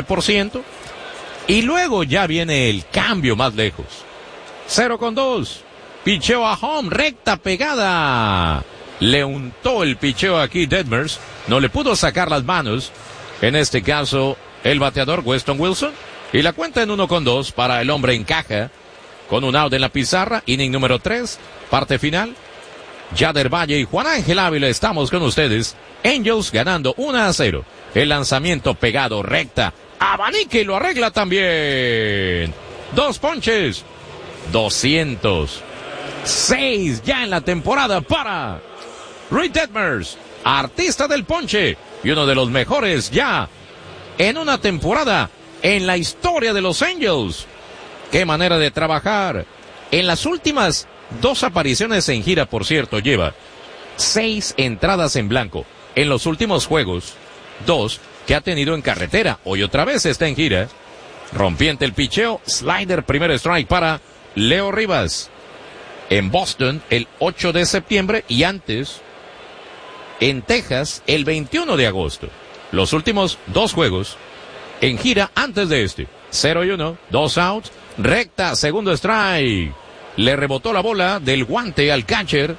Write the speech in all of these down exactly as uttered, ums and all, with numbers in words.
por ciento. Y luego ya viene el cambio más lejos. cero con dos. Picheo a home, recta pegada. Le untó el picheo aquí Detmers. No le pudo sacar las manos. En este caso, el bateador Weston Wilson. Y la cuenta en uno con dos para el hombre en caja. Con un out en la pizarra. Inning número tres. Parte final. Yader Valle y Juan Ángel Ávila estamos con ustedes. Angels ganando uno a cero. El lanzamiento pegado, recta. Abanique y lo arregla también. Dos ponches. doscientos seis ya en la temporada para Reid Detmers, artista del ponche y uno de los mejores ya en una temporada en la historia de los Angels. Qué manera de trabajar. En las últimas dos apariciones en gira, por cierto, lleva seis entradas en blanco. En los últimos juegos, dos que ha tenido en carretera. Hoy otra vez está en gira. Rompiente el picheo, slider, primer strike para Leo Rivas. En Boston el ocho de septiembre y antes en Texas el veintiuno de agosto. Los últimos dos juegos en gira antes de este. cero y uno, dos outs, recta, segundo strike. Le rebotó la bola del guante al catcher.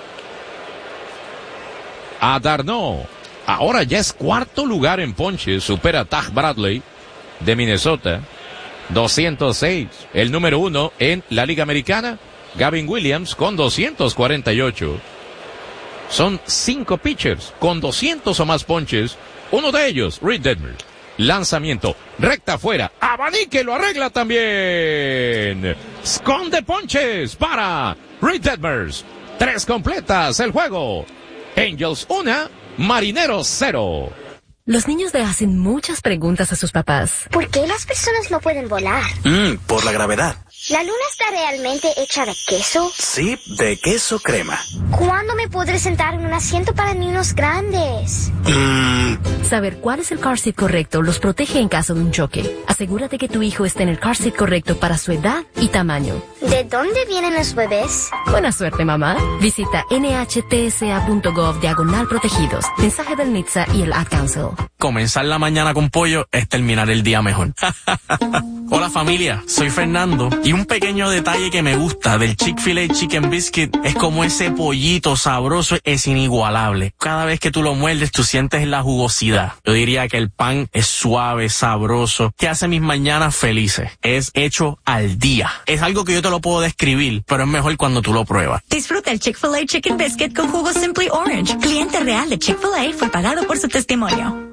A d'Arnaud. Ahora ya es cuarto lugar en ponches. Supera a Taj Bradley de Minnesota. doscientos seis. El número uno en la Liga Americana. Gavin Williams con doscientos cuarenta y ocho. Son cinco pitchers con doscientos o más ponches. Uno de ellos, Reid Detmers. Lanzamiento, recta afuera. Abanique lo arregla también. Esconde ponches para Reid Detmers. Tres completas el juego. Angels una, Marineros cero. Los niños le hacen muchas preguntas a sus papás. ¿Por qué las personas no pueden volar? Mm, por la gravedad. ¿La luna está realmente hecha de queso? Sí, de queso crema. ¿Cuándo me podré sentar en un asiento para niños grandes? Mm. Saber cuál es el car seat correcto los protege en caso de un choque. Asegúrate que tu hijo esté en el car seat correcto para su edad y tamaño. ¿De dónde vienen los bebés? Buena suerte, mamá. Visita nhtsa.gov diagonal protegidos. Mensaje del N H T S A y el Ad Council. Comenzar la mañana con pollo es terminar el día mejor. Hola familia, soy Fernando y un pequeño detalle que me gusta del Chick-fil-A Chicken Biscuit es como ese pollito sabroso es inigualable. Cada vez que tú lo muerdes tú sientes la jugosidad. Yo diría que el pan es suave, sabroso, que hace mis mañanas felices. Es hecho al día. Es algo que yo te lo puedo describir, pero es mejor cuando tú lo pruebas. Disfruta el Chick-fil-A Chicken Biscuit con jugo Simply Orange. Cliente real de Chick-fil-A fue pagado por su testimonio.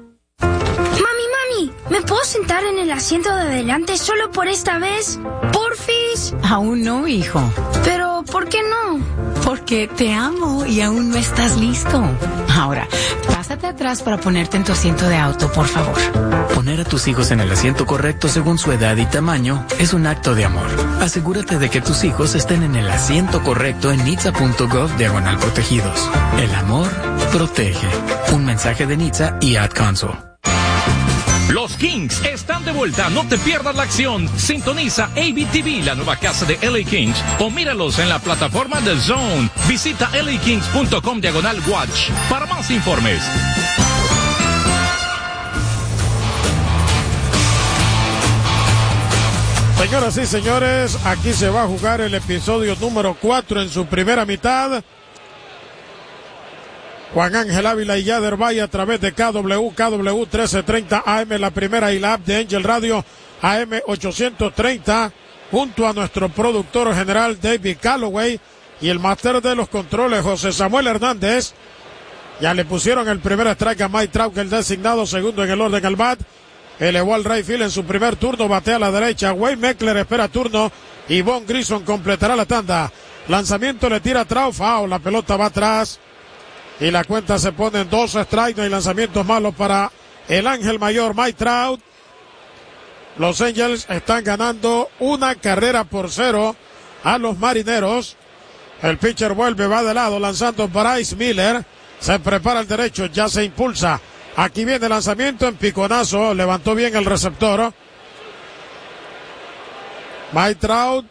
Mami, mami, ¿me puedo sentar en el asiento de adelante solo por esta vez? ¿Porfis? Aún no, hijo. Pero, ¿por qué no? Porque te amo y aún no estás listo. Ahora, pásate atrás para ponerte en tu asiento de auto, por favor. Poner a tus hijos en el asiento correcto según su edad y tamaño es un acto de amor. Asegúrate de que tus hijos estén en el asiento correcto en nitsa.gov diagonal protegidos. El amor protege. Un mensaje de Nitsa y Ad Council. Los Kings están de vuelta, no te pierdas la acción. Sintoniza A B T V, la nueva casa de L A Kings, o míralos en la plataforma de Zone. Visita L A Kings punto com diagonal watch para más informes. Señoras y señores, aquí se va a jugar el episodio número cuatro en su primera mitad. Juan Ángel Ávila y Yader Valle a través de K W, K W trece treinta A M, la primera, y la app de Angel Radio A M ochocientos treinta, junto a nuestro productor general David Calloway y el máster de los controles José Samuel Hernández. Ya le pusieron el primer strike a Mike Trout, el designado segundo en el orden al bat. Elevó al right field en su primer turno, batea a la derecha. Wade Meckler espera turno y Von Grissom completará la tanda. Lanzamiento le tira a Trout, foul, la pelota va atrás. Y la cuenta se pone en dos strikes, no hay lanzamientos malos para el ángel mayor Mike Trout. Los Angels están ganando una carrera por cero a los Marineros. El pitcher vuelve, va de lado, lanzando Bryce Miller. Se prepara el derecho, ya se impulsa. Aquí viene el lanzamiento en piconazo, levantó bien el receptor. Mike Trout,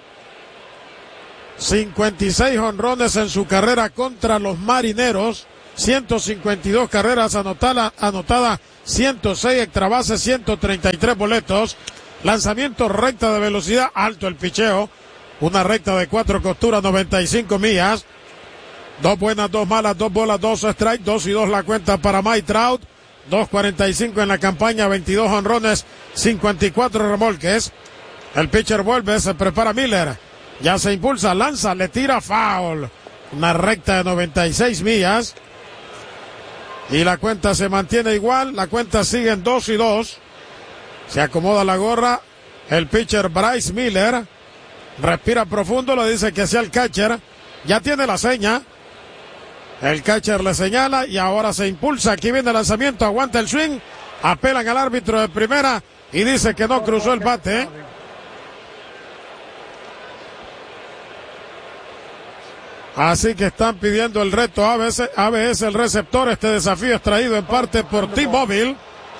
cincuenta y seis jonrones en su carrera contra los Marineros. ciento cincuenta y dos carreras anotadas, anotada ciento seis extra bases, ciento treinta y tres boletos. Lanzamiento recta de velocidad, alto el picheo. Una recta de cuatro costuras, noventa y cinco millas. Dos buenas, dos malas, dos bolas, dos strikes, dos y dos la cuenta para Mike Trout. dos cuarenta y cinco en la campaña, veintidós honrones, cincuenta y cuatro remolques. El pitcher vuelve, se prepara Miller. Ya se impulsa, lanza, le tira foul. Una recta de noventa y seis millas. Y la cuenta se mantiene igual, la cuenta sigue en dos y dos. Se acomoda la gorra el pitcher Bryce Miller. Respira profundo, le dice que sea el catcher. Ya tiene la seña. El catcher le señala y ahora se impulsa. Aquí viene el lanzamiento, aguanta el swing. Apelan al árbitro de primera y dice que no cruzó el bate. Así que están pidiendo el reto A B S, A B S el receptor. Este desafío es traído en parte por T-Mobile.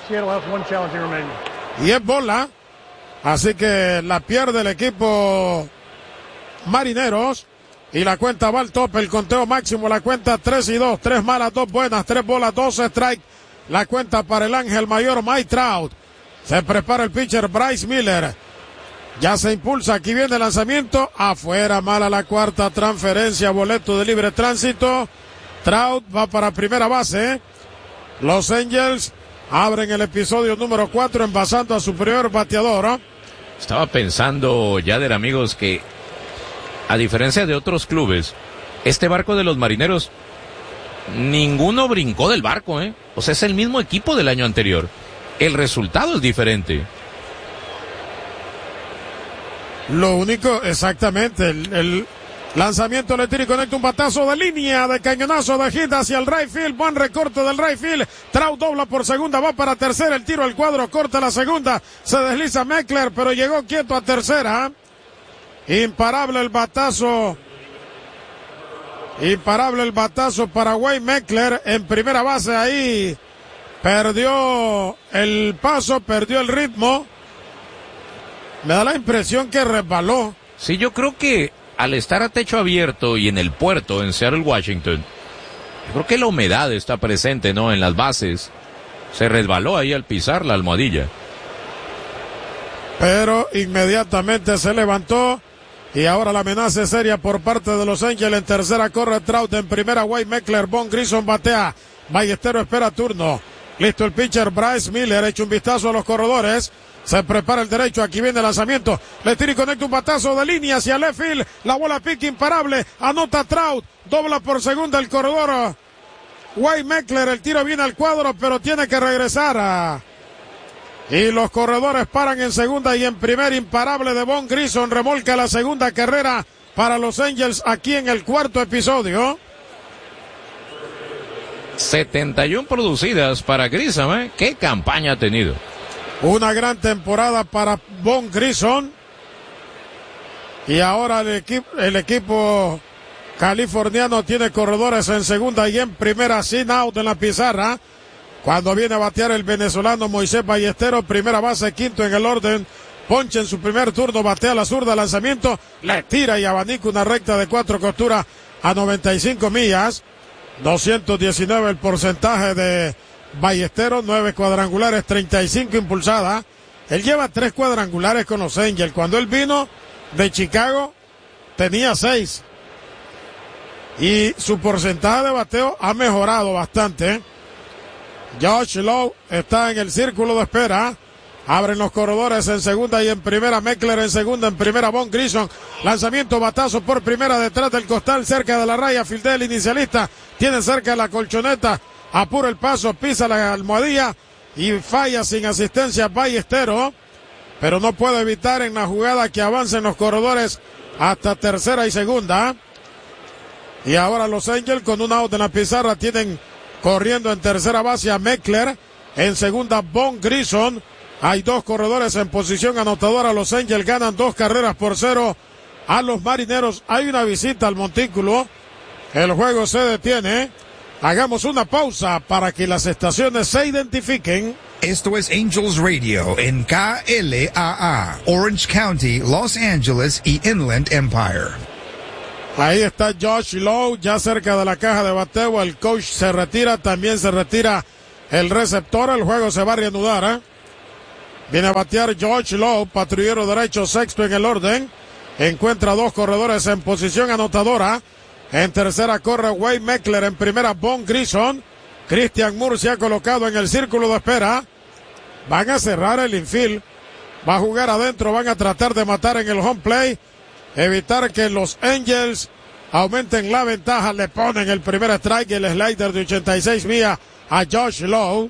Y es bola. Así que la pierde el equipo Marineros. Y la cuenta va al tope, el conteo máximo, la cuenta tres y dos, tres malas, dos buenas, tres bolas, dos strike. La cuenta para el ángel mayor Mike Trout. Se prepara el pitcher Bryce Miller. Ya se impulsa, aquí viene el lanzamiento. Afuera, mala la cuarta transferencia, boleto de libre tránsito. Trout va para primera base. Los Angels abren el episodio número cuatro envasando a su primer bateador. Estaba pensando, Yader, amigos, que a diferencia de otros clubes, este barco de los Marineros, ninguno brincó del barco, ¿eh? O sea, es el mismo equipo del año anterior. El resultado es diferente. Lo único, exactamente, el, el lanzamiento le tira y conecta un batazo de línea, de cañonazo de hit hacia el right field, buen recorte del right field. Trout dobla por segunda, va para tercera, el tiro al cuadro, corta la segunda, se desliza Meckler, pero llegó quieto a tercera. Imparable el batazo. Imparable el batazo para Wade Meckler en primera base. Ahí perdió el paso, perdió el ritmo. Me da la impresión que resbaló. Sí, yo creo que al estar a techo abierto y en el puerto en Seattle, Washington, yo creo que la humedad está presente, ¿no? En las bases. Se resbaló ahí al pisar la almohadilla. Pero inmediatamente se levantó. Y ahora la amenaza es seria por parte de los Angels. En tercera corre Trout, en primera Wade Meckler. Von Grison batea. Ballestero espera turno. Listo el pitcher Bryce Miller. Echa un vistazo a los corredores. Se prepara el derecho. Aquí viene el lanzamiento. Le tira y conecta un batazo de línea hacia left field. La bola pica imparable. Anota Trout. Dobla por segunda el corredor Wade Meckler. El tiro viene al cuadro, pero tiene que regresar a... Y los corredores paran en segunda y en primer. Imparable de Von Grison. Remolca la segunda carrera para los Angels aquí en el cuarto episodio. setenta y uno producidas para Grison, ¿eh? ¿Qué campaña ha tenido? Una gran temporada para Von Grison. Y ahora el equipo, el equipo californiano tiene corredores en segunda y en primera, sin out en la pizarra. Cuando viene a batear el venezolano Moisés Ballestero, primera base, quinto en el orden. Ponche en su primer turno, batea la zurda, lanzamiento, le tira y abanica una recta de cuatro costuras a noventa y cinco millas. doscientos diecinueve el porcentaje de Ballesteros, nueve cuadrangulares, treinta y cinco impulsadas. Él lleva tres cuadrangulares con los Angels. Cuando él vino de Chicago, tenía seis. Y su porcentaje de bateo ha mejorado bastante. Josh Lowe está en el círculo de espera. Abren los corredores en segunda y en primera. Meckler en segunda, en primera Von Grison. Lanzamiento, batazo por primera detrás del costal, cerca de la raya. Fildea el inicialista. Tiene cerca de la colchoneta. Apura el paso, pisa la almohadilla y falla sin asistencia Ballestero. Pero no puede evitar en la jugada que avancen los corredores hasta tercera y segunda. Y ahora los Angels con un out en la pizarra tienen corriendo en tercera base a Meckler. En segunda Von Grison. Hay dos corredores en posición anotadora. Los Angels ganan dos carreras por cero a los Marineros. Hay una visita al montículo. El juego se detiene. Hagamos una pausa para que las estaciones se identifiquen. Esto es Angels Radio en K L A A, Orange County, Los Angeles y Inland Empire. Ahí está Josh Lowe, ya cerca de la caja de bateo. El coach se retira, también se retira el receptor. El juego se va a reanudar, ¿eh? Viene a batear Josh Lowe, patrullero derecho, sexto en el orden. Encuentra dos corredores en posición anotadora. En tercera corre Wade Meckler, en primera Von Grison. Christian Moore se ha colocado en el círculo de espera. Van a cerrar el infield. Va a jugar adentro, van a tratar de matar en el home play. Evitar que los Angels aumenten la ventaja. Le ponen el primer strike y el slider de ochenta y seis millas a Josh Lowe.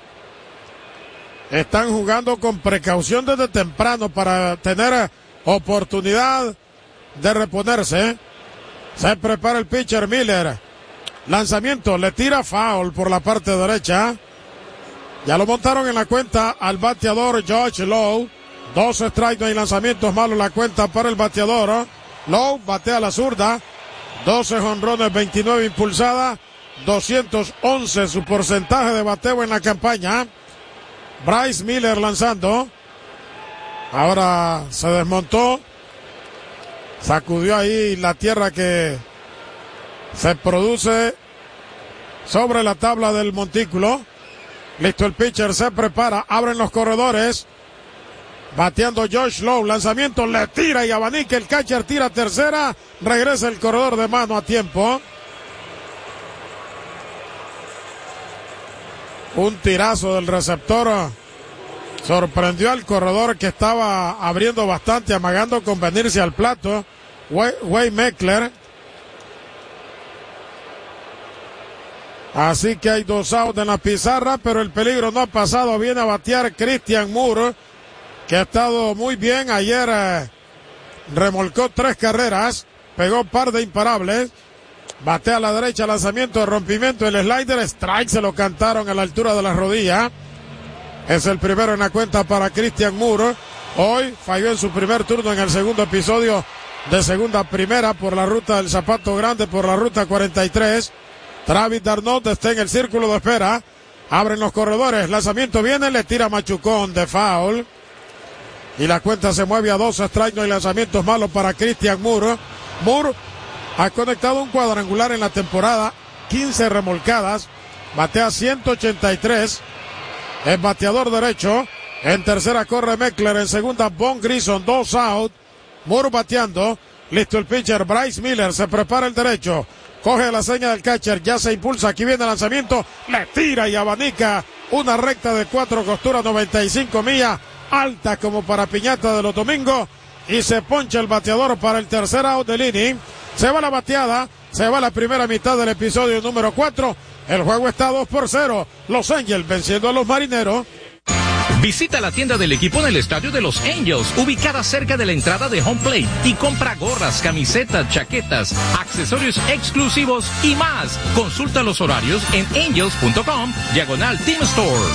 Están jugando con precaución desde temprano para tener oportunidad de reponerse. Se prepara el pitcher Miller. Lanzamiento, le tira foul por la parte derecha. Ya lo montaron en la cuenta al bateador Josh Lowe. Dos strikes, no hay lanzamientos malos, la cuenta para el bateador. Lowe batea a la zurda. doce jonrones, veintinueve impulsadas. doscientos once su porcentaje de bateo en la campaña. Bryce Miller lanzando. Ahora se desmontó. Sacudió ahí la tierra que se produce sobre la tabla del montículo. Listo, el pitcher se prepara. Abren los corredores. Bateando Josh Lowe. Lanzamiento, le tira y abanica. El catcher tira tercera. Regresa el corredor de mano a tiempo. Un tirazo del receptor. Sorprendió al corredor que estaba abriendo bastante, amagando con venirse al plato. Wade Meckler. Así que hay dos outs en la pizarra, pero el peligro no ha pasado. Viene a batear Christian Moore, que ha estado muy bien. Ayer eh, remolcó tres carreras, pegó un par de imparables. Batea a la derecha, lanzamiento de rompimiento, el slider, strike, se lo cantaron a la altura de la rodilla. Es el primero en la cuenta para Christian Moore. Hoy falló en su primer turno en el segundo episodio de segunda a primera por la ruta del zapato grande, por la ruta cuarenta y tres. Travis d'Arnaud está en el círculo de espera. Abren los corredores, lanzamiento viene, le tira machucón de foul. Y la cuenta se mueve a dos strikes, no hay lanzamientos malos para Christian Moore. Moore ha conectado un cuadrangular en la temporada, quince remolcadas, batea ciento ochenta y tres. Es bateador derecho. En tercera corre Meckler, en segunda Von Grison, dos out. Moore bateando. Listo el pitcher Bryce Miller, se prepara el derecho. Coge la seña del catcher, ya se impulsa, aquí viene el lanzamiento, le tira y abanica una recta de cuatro costuras, noventa y cinco millas, alta como para piñata de los domingos, y se poncha el bateador para el tercer out del inning. Se va la bateada, se va la primera mitad del episodio número cuatro. El juego está dos por cero. Los Angels venciendo a los Marineros. Visita la tienda del equipo en el estadio de los Angels, ubicada cerca de la entrada de home plate, y compra gorras, camisetas, chaquetas, accesorios exclusivos y más. Consulta los horarios en angels punto com, diagonal Team Store.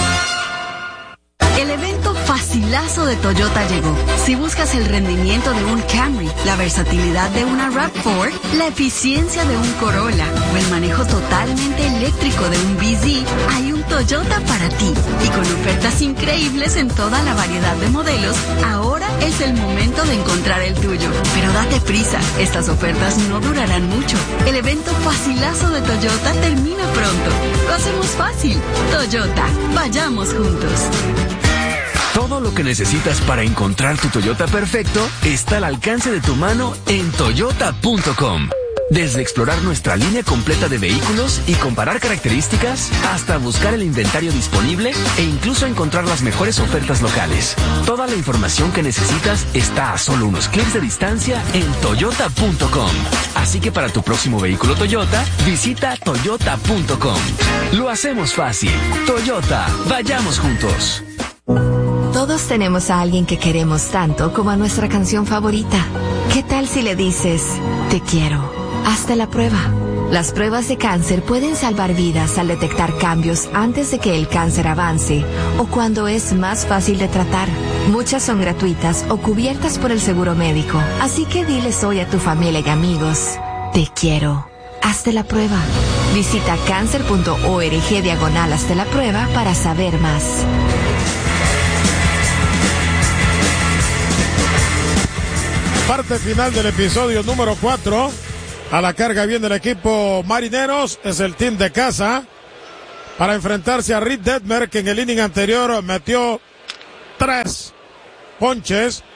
El evento facilazo de Toyota llegó. Si buscas el rendimiento de un Camry, la versatilidad de una RAV cuatro, la eficiencia de un Corolla o el manejo totalmente eléctrico de un B Z, hay un Toyota para ti. Y con ofertas increíbles en toda la variedad de modelos, ahora es el momento de encontrar el tuyo. Pero date prisa, estas ofertas no durarán mucho. El evento facilazo de Toyota termina pronto. Lo hacemos fácil. Toyota, vayamos juntos. Todo lo que necesitas para encontrar tu Toyota perfecto está al alcance de tu mano en toyota punto com. Desde explorar nuestra línea completa de vehículos y comparar características, hasta buscar el inventario disponible e incluso encontrar las mejores ofertas locales. Toda la información que necesitas está a solo unos clics de distancia en toyota punto com. Así que para tu próximo vehículo Toyota, visita toyota punto com. Lo hacemos fácil. Toyota, vayamos juntos. Todos tenemos a alguien que queremos tanto como a nuestra canción favorita. ¿Qué tal si le dices, te quiero? Hazte la prueba. Las pruebas de cáncer pueden salvar vidas al detectar cambios antes de que el cáncer avance o cuando es más fácil de tratar. Muchas son gratuitas o cubiertas por el seguro médico. Así que diles hoy a tu familia y amigos, te quiero. Hazte la prueba. Visita cáncer punto org diagonal hazte la prueba para saber más. Parte final del episodio número cuatro. A la carga viene el equipo Marineros, es el team de casa, para enfrentarse a Reed Detmer, que en el inning anterior metió tres ponches.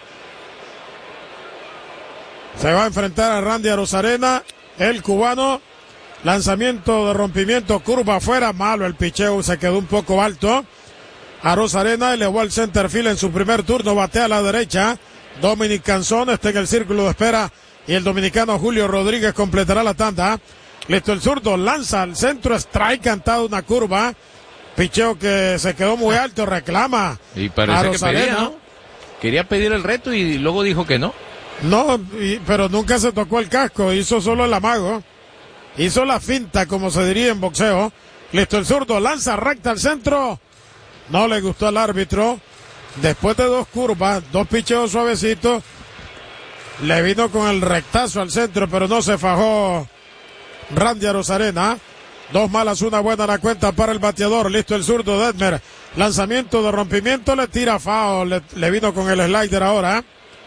Se va a enfrentar a Randy Arozarena, el cubano. Lanzamiento de rompimiento, curva afuera, malo el picheo, se quedó un poco alto. Arozarena elevó al center field en su primer turno, batea a la derecha. Dominic Canzón está en el círculo de espera y el dominicano Julio Rodríguez completará la tanda. Listo, el zurdo lanza al centro, strike cantado, una curva. Picheo que se quedó muy alto, reclama. Y parece Arozarena. que pedía, ¿no? Quería pedir el reto y luego dijo que no. No, y, pero nunca se tocó el casco, hizo solo el amago. Hizo la finta, como se diría en boxeo. Listo, el zurdo lanza recta al centro. No le gustó al árbitro. Después de dos curvas, dos picheos suavecitos, le vino con el rectazo al centro, pero no se fajó Randy Arozarena. Dos malas, una buena la cuenta para el bateador. Listo el zurdo Detmer. Lanzamiento de rompimiento, le tira foul. Le, le vino con el slider ahora.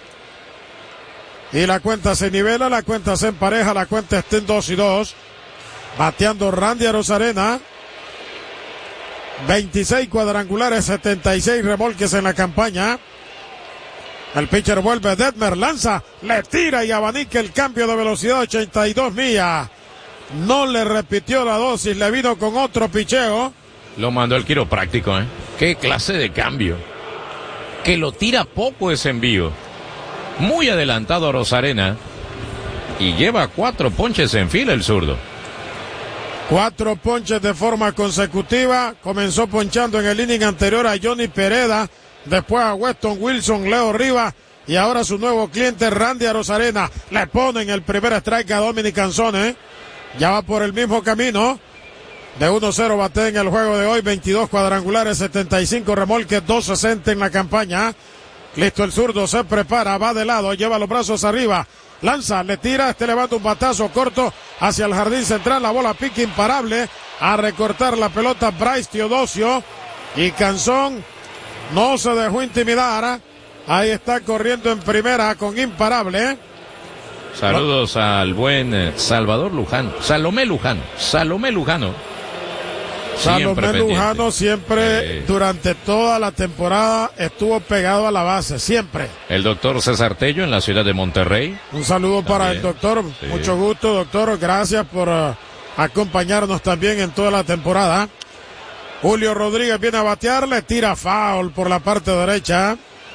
Y la cuenta se nivela, la cuenta se empareja, la cuenta está en dos y dos. Bateando Randy Arozarena. veintiséis cuadrangulares, setenta y seis remolques en la campaña. El pitcher vuelve, Detmer lanza, le tira y abanica el cambio de velocidad, ochenta y dos millas. No le repitió la dosis, le vino con otro picheo. Lo mandó el quiropráctico, ¿eh? Qué clase de cambio. Que lo tira poco ese envío. Muy adelantado a Arozarena. Y lleva cuatro ponches en fila el zurdo. Cuatro ponches de forma consecutiva. Comenzó ponchando en el inning anterior a Johnny Pereda. Después a Weston Wilson, Leo Rivas. Y ahora su nuevo cliente Randy Arozarena. Le ponen el primer strike a Dominic Canzón, ¿eh? Ya va por el mismo camino. De uno cero bate en el juego de hoy. veintidós cuadrangulares, setenta y cinco remolques, doscientos sesenta en la campaña. Listo el zurdo, se prepara, va de lado, lleva los brazos arriba. Lanza, le tira, este levanta un batazo corto hacia el jardín central. La bola pica imparable. A recortar la pelota Bryce Teodosio. Y Canzón no se dejó intimidar. Ahí está corriendo en primera con imparable. Saludos al buen eh, Salvador Luján. Salomé Luján. Salomé Lujano. Salomé Lujano siempre, eh, durante toda la temporada, estuvo pegado a la base, siempre. El doctor César Tello en la ciudad de Monterrey. Un saludo también para el doctor. Sí. Mucho gusto, doctor. Gracias por uh, acompañarnos también en toda la temporada. Julio Rodríguez viene a batear, le tira foul por la parte derecha.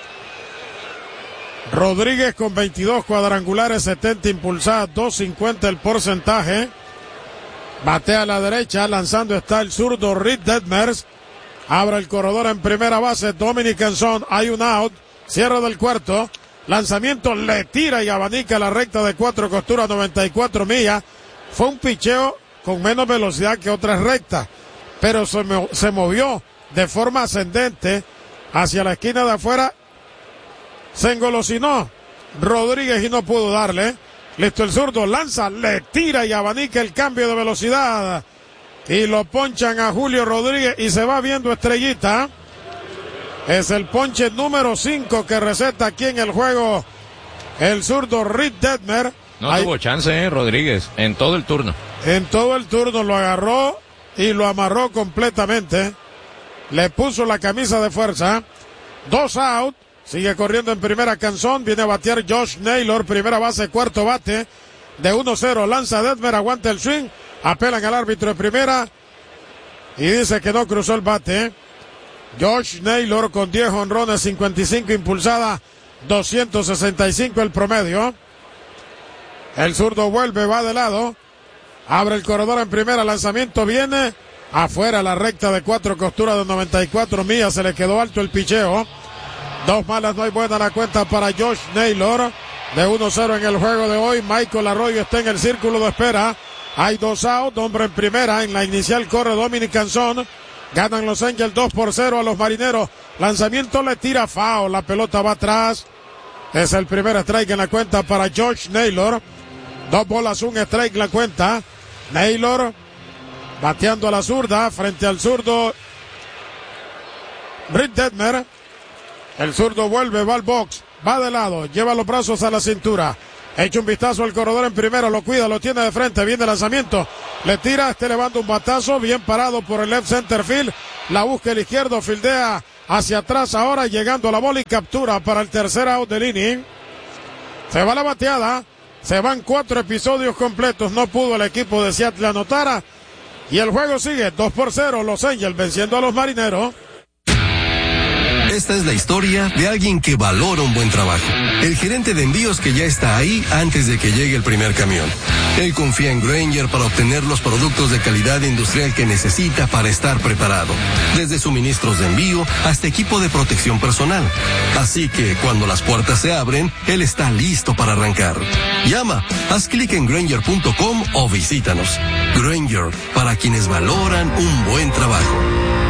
Rodríguez con veintidós cuadrangulares, setenta impulsadas, dos cincuenta el porcentaje. Batea a la derecha, lanzando está el zurdo Reed Detmer. Abre el corredor en primera base, Dominic Canzón. Hay un out, cierre del cuarto. Lanzamiento, le tira y abanica la recta de cuatro costuras, noventa y cuatro millas. Fue un picheo con menos velocidad que otras rectas, pero se, mo- se movió de forma ascendente hacia la esquina de afuera. Se engolosinó Rodríguez y no pudo darle. Listo el zurdo, lanza, le tira y abanica el cambio de velocidad. Y lo ponchan a Julio Rodríguez y se va viendo estrellita. Es el ponche número cinco que receta aquí en el juego el zurdo Reed Detmer. No Ahí, tuvo chance, eh, Rodríguez, en todo el turno. En todo el turno lo agarró y lo amarró completamente. Le puso la camisa de fuerza. Dos out. Sigue corriendo en primera Canzón, viene a batear Josh Naylor, primera base, cuarto bate, de uno cero, lanza Detmer, aguanta el swing, apelan al árbitro de primera, y dice que no cruzó el bate. Josh Naylor con diez honrones, cincuenta y cinco impulsadas, doscientos sesenta y cinco el promedio. El zurdo vuelve, va de lado, abre el corredor en primera, lanzamiento viene, afuera la recta de cuatro costuras de noventa y cuatro millas, se le quedó alto el picheo. Dos malas, no hay buena la cuenta para Josh Naylor. De uno cero en el juego de hoy. Michael Arroyo está en el círculo de espera. Hay dos out, hombre en primera. En la inicial corre Dominic Canzón. Ganan los Angels dos por cero a los Marineros. Lanzamiento, le tira foul. La pelota va atrás. Es el primer strike en la cuenta para Josh Naylor. Dos bolas, un strike en la cuenta. Naylor bateando a la zurda frente al zurdo Reed Detmer. El zurdo vuelve, va al box, va de lado, lleva los brazos a la cintura. Echa un vistazo al corredor en primera, lo cuida, lo tiene de frente, viene el lanzamiento. Le tira, este levanta un batazo, bien parado por el left center field. La busca el izquierdo, fildea hacia atrás ahora, llegando a la bola y captura para el tercer out del inning. Se va la bateada, se van cuatro episodios completos, no pudo el equipo de Seattle anotar. Y el juego sigue, dos por cero, Los Angels venciendo a los Marineros. Esta es la historia de alguien que valora un buen trabajo. El gerente de envíos que ya está ahí antes de que llegue el primer camión. Él confía en Grainger para obtener los productos de calidad industrial que necesita para estar preparado. Desde suministros de envío hasta equipo de protección personal. Así que cuando las puertas se abren, él está listo para arrancar. Llama, haz clic en Grainger punto com o visítanos. Grainger, para quienes valoran un buen trabajo.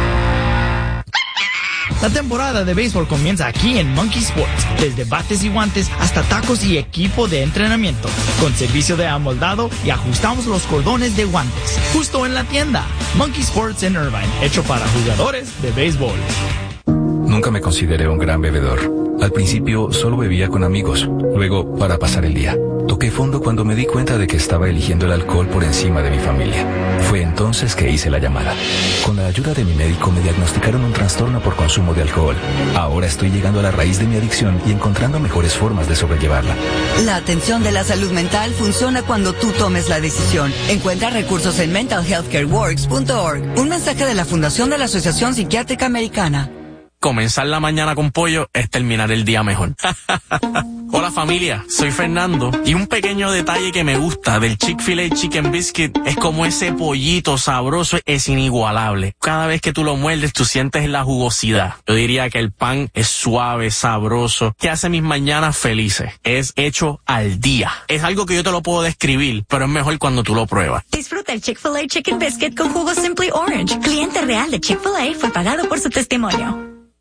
La temporada de béisbol comienza aquí en Monkey Sports, desde bates y guantes hasta tacos y equipo de entrenamiento, con servicio de amoldado y ajustamos los cordones de guantes, justo en la tienda. Monkey Sports en Irvine, hecho para jugadores de béisbol. Nunca me consideré un gran bebedor. Al principio solo bebía con amigos, luego para pasar el día. Toqué fondo cuando me di cuenta de que estaba eligiendo el alcohol por encima de mi familia. Fue entonces que hice la llamada. Con la ayuda de mi médico me diagnosticaron un trastorno por consumo de alcohol. Ahora estoy llegando a la raíz de mi adicción y encontrando mejores formas de sobrellevarla. La atención de la salud mental funciona cuando tú tomes la decisión. Encuentra recursos en mental health care works punto org. Un mensaje de la Fundación de la Asociación Psiquiátrica Americana. Comenzar la mañana con pollo es terminar el día mejor. Hola familia, soy Fernando y un pequeño detalle que me gusta del Chick-fil-A Chicken Biscuit es como ese pollito sabroso es inigualable. Cada vez que tú lo muerdes tú sientes la jugosidad. Yo diría que el pan es suave, sabroso, que hace mis mañanas felices. Es hecho al día. Es algo que yo te lo puedo describir, pero es mejor cuando tú lo pruebas. Disfruta el Chick-fil-A Chicken Biscuit con jugo Simply Orange. Cliente real de Chick-fil-A fue pagado por su testimonio.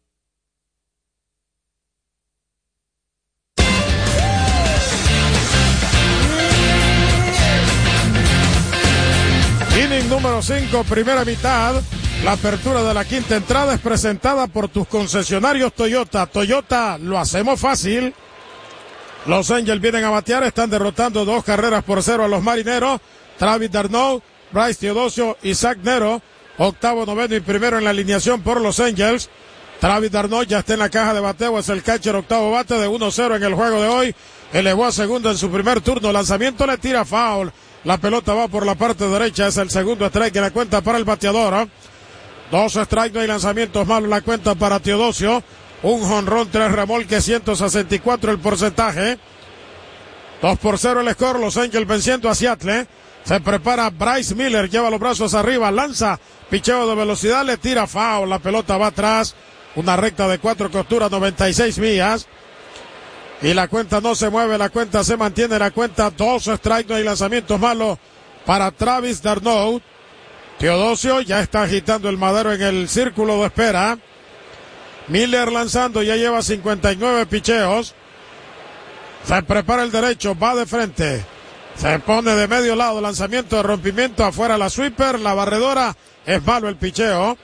Inning número cinco, primera mitad. La apertura de la quinta entrada es presentada por tus concesionarios Toyota. Toyota, lo hacemos fácil. Los Angels vienen a batear, están derrotando dos carreras por cero a los Marineros. Travis d'Arnaud, Bryce Teodosio y Zach Nero, octavo, noveno y primero en la alineación por los Angels. Travis d'Arnaud ya está en la caja de bateo, es el catcher, octavo bate de uno cero en el juego de hoy. Elevó a segundo en su primer turno, lanzamiento, le tira foul. La pelota va por la parte derecha, es el segundo strike en la cuenta para el bateador. ¿eh? Dos strikes, no hay lanzamientos malos, la cuenta para Teodosio. Un jonrón, tres remolques, ciento sesenta y cuatro el porcentaje. Dos por cero el score, Los Angels venciendo a Seattle. Se prepara Bryce Miller, lleva los brazos arriba, lanza, picheo de velocidad, le tira foul. La pelota va atrás, una recta de cuatro costuras, noventa y seis millas. Y la cuenta no se mueve, la cuenta se mantiene, la cuenta dos strikes, no hay lanzamientos malos para Travis d'Arnaud. Teodosio ya está agitando el madero en el círculo de espera. Miller lanzando, ya lleva cincuenta y nueve picheos. Se prepara el derecho, va de frente. Se pone de medio lado, lanzamiento de rompimiento, afuera la sweeper, la barredora, es malo el picheo.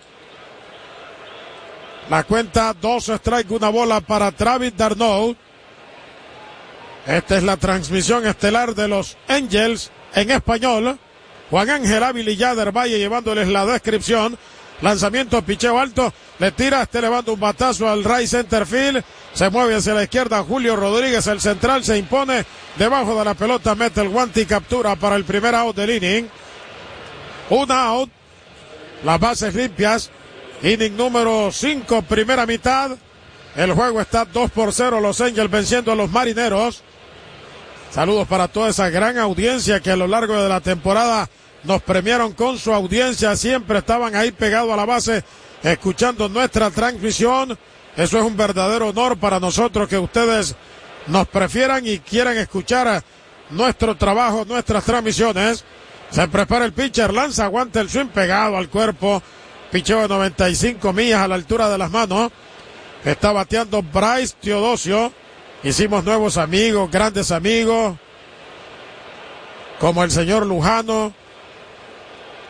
La cuenta dos strikes, una bola para Travis d'Arnaud. Esta es la transmisión estelar de los Angels en español. Juan Ángel Ávila y Yader Valle llevándoles la descripción. Lanzamiento, picheo alto, le tira, este levanta un batazo al right center field. Se mueve hacia la izquierda Julio Rodríguez, el central se impone debajo de la pelota, mete el guante y captura para el primer out del inning. Un out, las bases limpias. Inning número cinco, primera mitad. El juego está dos por cero, Los Angels venciendo a los Marineros. Saludos para toda esa gran audiencia que a lo largo de la temporada nos premiaron con su audiencia. Siempre estaban ahí pegados a la base escuchando nuestra transmisión. Eso es un verdadero honor para nosotros que ustedes nos prefieran y quieran escuchar nuestro trabajo, nuestras transmisiones. Se prepara el pitcher, lanza, aguanta el swing pegado al cuerpo. Picheo de noventa y cinco millas a la altura de las manos. Está bateando Bryce Teodosio. Hicimos nuevos amigos, grandes amigos, como el señor Lujano,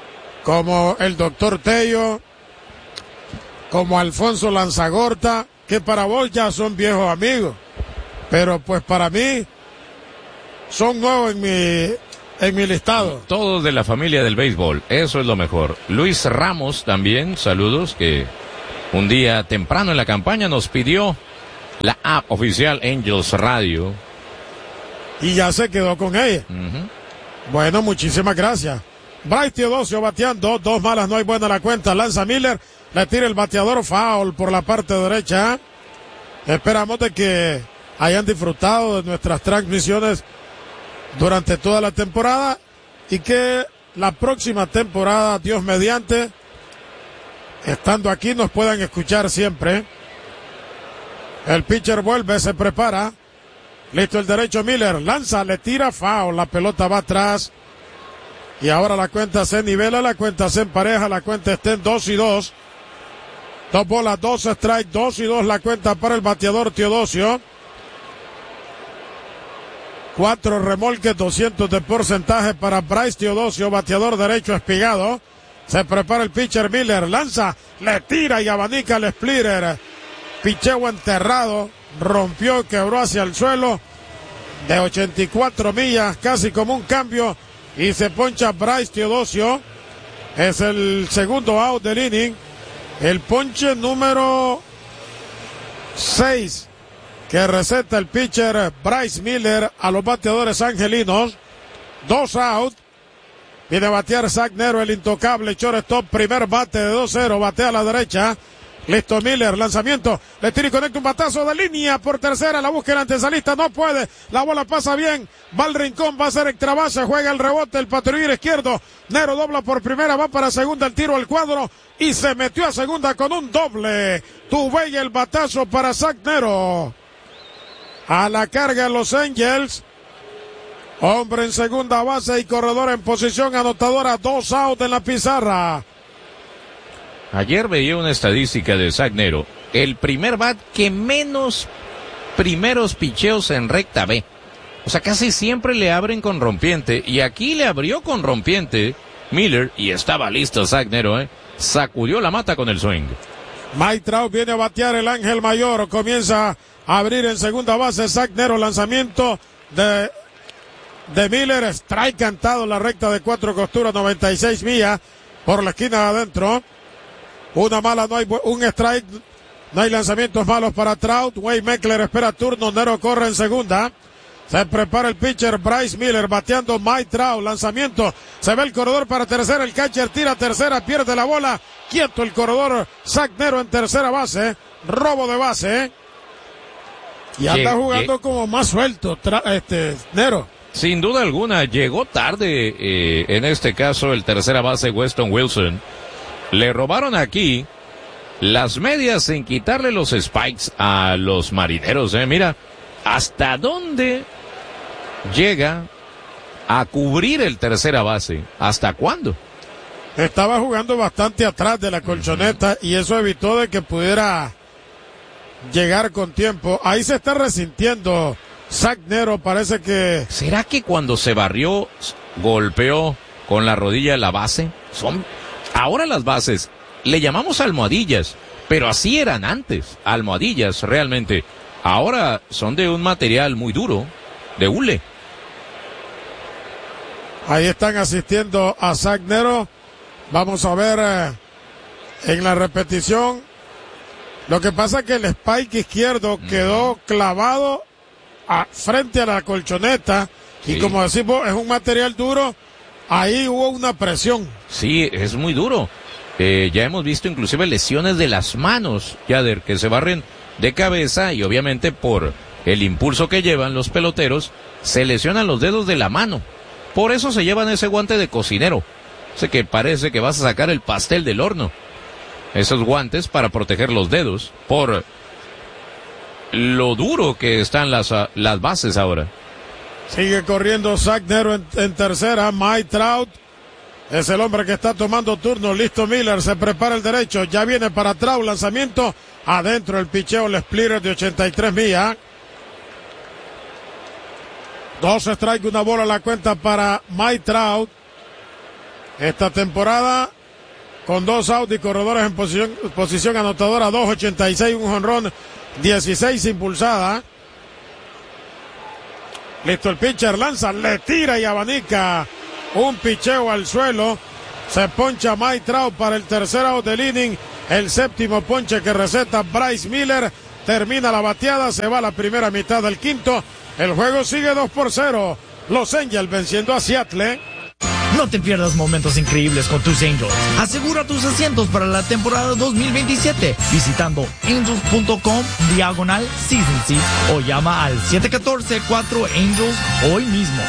como el doctor Tello, como Alfonso Lanzagorta, que para vos ya son viejos amigos, pero pues para mí son nuevos en mi, en mi listado. Todos de la familia del béisbol, eso es lo mejor. Luis Ramos también, saludos, que un día temprano en la campaña nos pidió la app oficial Angels Radio. Y ya se quedó con ella. Uh-huh. Bueno, muchísimas gracias. Bryce Teodosio bateando, dos malas, no hay buena la cuenta. Lanza Miller, le tira el bateador, foul por la parte derecha. Esperamos de que hayan disfrutado de nuestras transmisiones durante toda la temporada y que la próxima temporada, Dios mediante, estando aquí, nos puedan escuchar siempre. El pitcher vuelve, se prepara. Listo el derecho, Miller. Lanza, le tira, foul. La pelota va atrás. Y ahora la cuenta se nivela, la cuenta se empareja, la cuenta está en dos y dos. Dos bolas, dos strikes, dos y dos la cuenta para el bateador Teodosio. Cuatro remolques, doscientos de porcentaje para Bryce Teodosio, bateador derecho espigado. Se prepara el pitcher Miller, lanza, le tira y abanica el splitter. Picheo enterrado, rompió, quebró hacia el suelo de ochenta y cuatro millas, casi como un cambio, y se poncha Bryce Teodosio. Es el segundo out del inning, el ponche número seis que receta el pitcher Bryce Miller a los bateadores angelinos. Dos out. Viene a batear Zach Nero, el intocable shortstop, primer bate de dos cero, batea a la derecha. Listo Miller, lanzamiento, le tira y conecta un batazo de línea por tercera, la búsqueda antesalista, no puede, la bola pasa bien, va al rincón, va a ser extra base, juega el rebote, el patrullero izquierdo, Nero dobla por primera, va para segunda, el tiro al cuadro y se metió a segunda con un doble. Tuve y el batazo para Zach Nero. A la carga los Angels. Hombre en segunda base y corredor en posición anotadora, dos out en la pizarra. Ayer veía una estadística de Zach Nero, el primer bat que menos primeros picheos en recta B. O sea, casi siempre le abren con rompiente, y aquí le abrió con rompiente Miller, y estaba listo Zach Nero, ¿eh? Sacudió la mata con el swing. Mike Trout viene a batear el ángel mayor, comienza a abrir en segunda base Zach Nero, lanzamiento de, de Miller, strike cantado en la recta de cuatro costuras, noventa y seis millas, por la esquina de adentro. Una mala, no hay un strike, no hay lanzamientos malos para Trout. Wade Meckler espera turno, Nero corre en segunda. Se prepara el pitcher Bryce Miller bateando Mike Trout, lanzamiento, se ve el corredor para tercera, el catcher tira tercera, pierde la bola, quieto el corredor, Zach Nero en tercera base, robo de base. Y anda jugando como más suelto, este Nero. Sin duda alguna, llegó tarde eh, en este caso el tercera base Weston Wilson. Le robaron aquí las medias sin quitarle los spikes a los marineros, eh. Mira, hasta dónde llega a cubrir el tercera base. ¿Hasta cuándo? Estaba jugando bastante atrás de la colchoneta y eso evitó de que pudiera llegar con tiempo. Ahí se está resintiendo Zach Nero, parece que... ¿Será que cuando se barrió, golpeó con la rodilla la base? Son... Ahora las bases, le llamamos almohadillas, pero así eran antes, almohadillas realmente. Ahora son de un material muy duro, de hule. Ahí están asistiendo a Zach Nero. Vamos a ver eh, en la repetición. Lo que pasa es que el spike izquierdo mm. quedó clavado a, frente a la colchoneta. Sí. Y como decimos, es un material duro. Ahí hubo una presión. Sí, es muy duro. Eh, ya hemos visto inclusive lesiones de las manos, Yader, que se barren de cabeza y obviamente por el impulso que llevan los peloteros, se lesionan los dedos de la mano. Por eso se llevan ese guante de cocinero. Sé que parece que vas a sacar el pastel del horno. Esos guantes para proteger los dedos por lo duro que están las, las bases ahora. Sigue corriendo Zach Nero en, en tercera. Mike Trout es el hombre que está tomando turno. Listo Miller, se prepara el derecho. Ya viene para Trout, lanzamiento adentro. El picheo, el splitter de ochenta y tres millas. Dos strikes, una bola a la cuenta para Mike Trout. Esta temporada con dos outs y corredores en posición, posición anotadora, dos ochenta y seis, un jonrón dieciséis impulsada. Listo, el pitcher lanza, le tira y abanica. Un picheo al suelo. Se poncha Mike Trout para el tercer out del inning. El séptimo ponche que receta Bryce Miller. Termina la bateada, se va a la primera mitad del quinto. El juego sigue dos por cero. Los Angels venciendo a Seattle. No te pierdas momentos increíbles con tus Angels. Asegura tus asientos para la temporada dos mil veintisiete visitando angels punto com diagonal season seats o llama al siete uno cuatro cuatro Angels hoy mismo.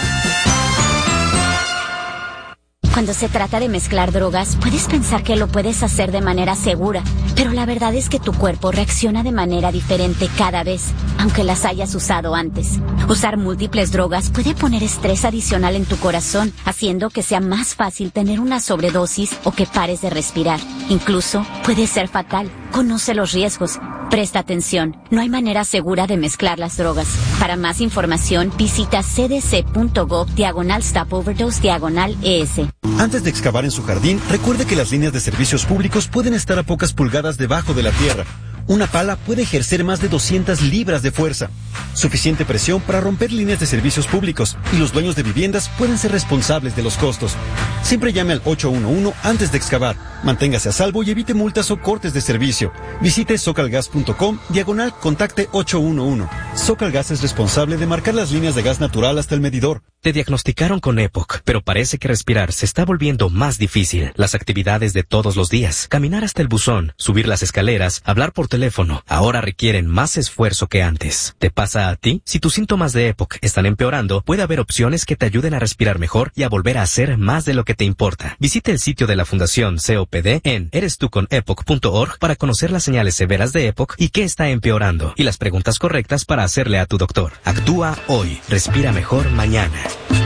Cuando se trata de mezclar drogas, puedes pensar que lo puedes hacer de manera segura, pero la verdad es que tu cuerpo reacciona de manera diferente cada vez, aunque las hayas usado antes. Usar múltiples drogas puede poner estrés adicional en tu corazón, haciendo que sea más fácil tener una sobredosis o que pares de respirar. Incluso puede ser fatal. Conoce los riesgos. Presta atención. No hay manera segura de mezclar las drogas. Para más información, visita cdc.gov diagonal stop overdose diagonal ES. Antes de excavar en su jardín, recuerde que las líneas de servicios públicos pueden estar a pocas pulgadas debajo de la tierra. Una pala puede ejercer más de doscientas libras de fuerza. Suficiente presión para romper líneas de servicios públicos, y los dueños de viviendas pueden ser responsables de los costos. Siempre llame al ocho uno uno antes de excavar. Manténgase a salvo y evite multas o cortes de servicio. Visite socalgas punto com diagonal contacte ocho uno uno. Socalgas es responsable de marcar las líneas de gas natural hasta el medidor. Te diagnosticaron con E P O C, pero parece que respirar se está volviendo más difícil. Las actividades de todos los días, caminar hasta el buzón, subir las escaleras, hablar por teléfono, ahora requieren más esfuerzo que antes. ¿Te pasa a ti? Si tus síntomas de E P O C están empeorando, puede haber opciones que te ayuden a respirar mejor y a volver a hacer más de lo que te importa. Visita el sitio de la Fundación C O P D en eres tú con epoc punto org para conocer las señales severas de E P O C y qué está empeorando, y las preguntas correctas para hacerle a tu doctor. Actúa hoy, respira mejor mañana.